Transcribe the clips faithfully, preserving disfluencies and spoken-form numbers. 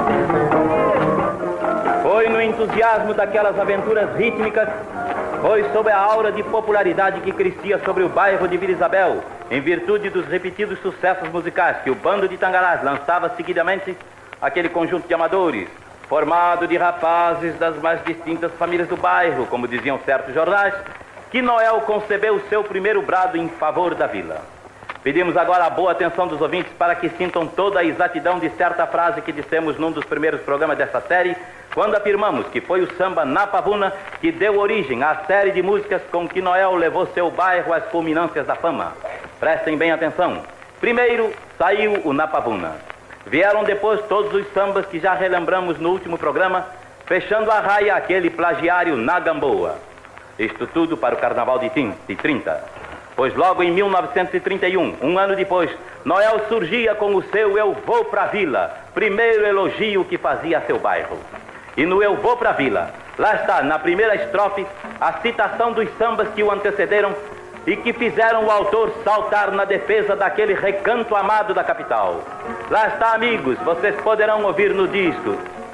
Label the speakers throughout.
Speaker 1: Foi no entusiasmo daquelas aventuras rítmicas, foi sob a aura de popularidade que crescia sobre o bairro de Vila Isabel, em virtude dos repetidos sucessos musicais que o bando de Tangarás lançava seguidamente, aquele conjunto de amadores, formado de rapazes das mais distintas famílias do bairro, como diziam certos jornais, que Noel concebeu o seu primeiro brado em favor da vila. Pedimos agora a boa atenção dos ouvintes para que sintam toda a exatidão de certa frase que dissemos num dos primeiros programas desta série, quando afirmamos que foi o samba Na Pavuna que deu origem à série de músicas com que Noel levou seu bairro às culminâncias da fama. Prestem bem atenção. Primeiro saiu o Na Pavuna. Vieram depois todos os sambas que já relembramos no último programa, fechando a raia aquele plagiário Na Gamboa. Isto tudo para o Carnaval de trinta. Pois logo em mil novecentos e trinta e um, um ano depois, Noel surgia com o seu Eu Vou Pra Vila, primeiro elogio que fazia a seu bairro. E no Eu Vou Pra Vila, lá está, na primeira estrofe, a citação dos sambas que o antecederam e que fizeram o autor saltar na defesa daquele recanto amado da capital. Lá está, amigos, vocês poderão ouvir no disco.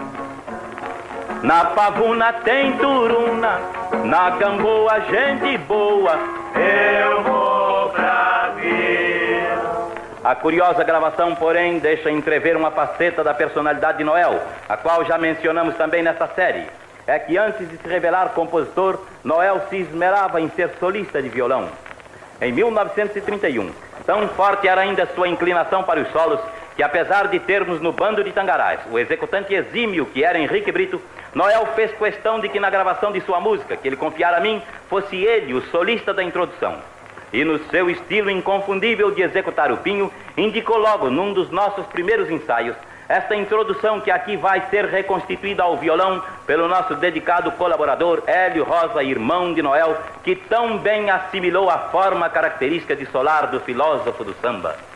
Speaker 1: Na Pavuna tem turuna, na Gamboa gente boa, eu vou pra vila. A curiosa gravação, porém, deixa entrever uma faceta da personalidade de Noel, a qual já mencionamos também nesta série. É que antes de se revelar compositor, Noel se esmerava em ser solista de violão. Em mil novecentos e trinta e um, tão forte era ainda sua inclinação para os solos, que apesar de termos no bando de Tangarás o executante exímio que era Henrique Brito, Noel fez questão de que na gravação de sua música, que ele confiara a mim, fosse ele o solista da introdução. E no seu estilo inconfundível de executar o pinho, indicou logo num dos nossos primeiros ensaios esta introdução que aqui vai ser reconstituída ao violão pelo nosso dedicado colaborador Hélio Rosa, irmão de Noel, que tão bem assimilou a forma característica de solar do filósofo do samba.